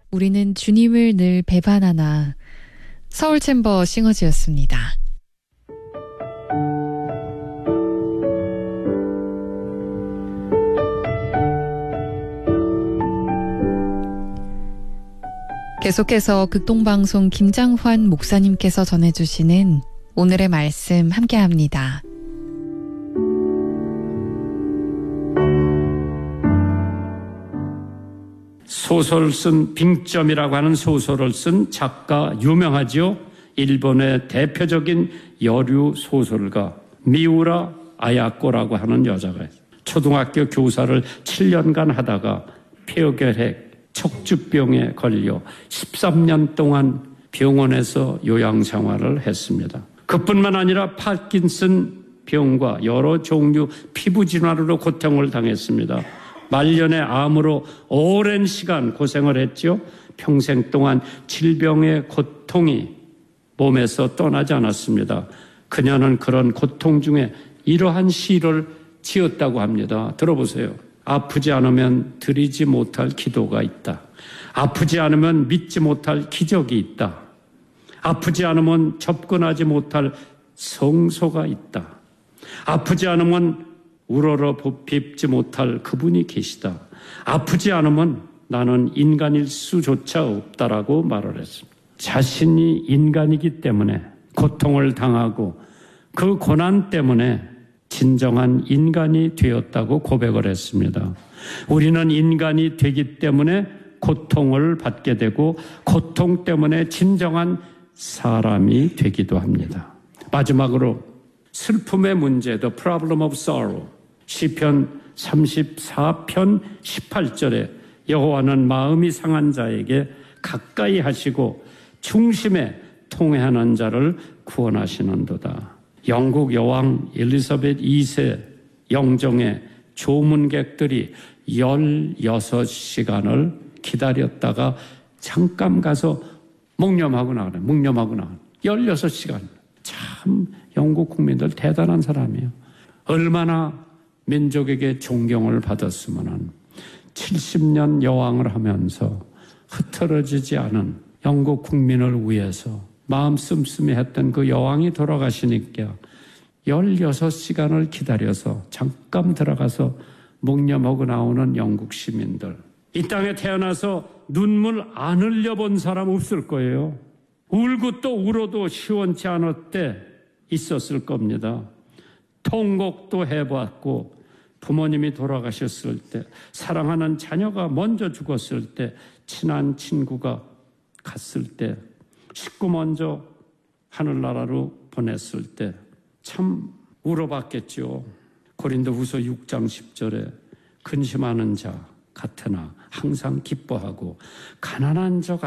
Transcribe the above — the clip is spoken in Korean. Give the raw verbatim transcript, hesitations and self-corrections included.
우리는 주님을 늘 배반하나. 서울챔버 싱어즈였습니다. 계속해서 극동방송 김장환 목사님께서 전해주시는 오늘의 말씀 함께합니다. 소설 쓴 빙점이라고 하는 소설을 쓴 작가 유명하죠. 일본의 대표적인 여류 소설가 미우라 아야코라고 하는 여자가 있어요. 초등학교 교사를 칠 년간 하다가 폐결핵, 척추병에 걸려 십삼 년 동안 병원에서 요양 생활을 했습니다. 그뿐만 아니라 파킨슨 병과 여러 종류 피부 질환으로 고통을 당했습니다. 말년의 암으로 오랜 시간 고생을 했죠. 평생 동안 질병의 고통이 몸에서 떠나지 않았습니다. 그녀는 그런 고통 중에 이러한 시를 지었다고 합니다. 들어보세요. 아프지 않으면 드리지 못할 기도가 있다. 아프지 않으면 믿지 못할 기적이 있다. 아프지 않으면 접근하지 못할 성소가 있다. 아프지 않으면 우러러 뵙지 못할 그분이 계시다. 아프지 않으면 나는 인간일 수조차 없다라고 말을 했습니다. 자신이 인간이기 때문에 고통을 당하고 그 고난 때문에 진정한 인간이 되었다고 고백을 했습니다. 우리는 인간이 되기 때문에 고통을 받게 되고 고통 때문에 진정한 사람이 되기도 합니다. 마지막으로 슬픔의 문제, The Problem of Sorrow. 시편 삼십사 편 십팔 절에 여호와는 마음이 상한 자에게 가까이 하시고 중심에 통회하는 자를 구원하시는도다. 영국 여왕 엘리자베트 이 세 영정의 조문객들이 열여섯 시간을 기다렸다가 잠깐 가서 묵념하고 나가네. 묵념하고 나가네. 열여섯 시간. 참 영국 국민들 대단한 사람이에요. 얼마나 민족에게 존경을 받았으면 칠십 년 여왕을 하면서 흐트러지지 않은 영국 국민을 위해서 마음 씀씀이 했던 그 여왕이 돌아가시니까 열여섯 시간을 기다려서 잠깐 들어가서 묵념하고 나오는 영국 시민들. 이 땅에 태어나서 눈물 안 흘려본 사람 없을 거예요. 울고 또 울어도 시원치 않을 때 있었을 겁니다. 통곡도 해봤고 부모님이 돌아가셨을 때, 사랑하는 자녀가 먼저 죽었을 때, 친한 친구가 갔을 때, 식구 먼저 하늘나라로 보냈을 때 참 울어봤겠죠. 고린도후서 육 장 십 절에 근심하는 자 같으나 항상 기뻐하고 가난한 자